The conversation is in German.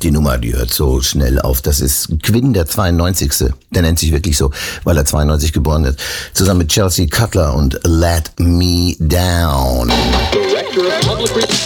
Die Nummer, die hört so schnell auf. Das ist Quinn, der 92. Der nennt sich wirklich so, weil er 92 geboren ist. Zusammen mit Chelsea Cutler und Let Me Down. Director of Public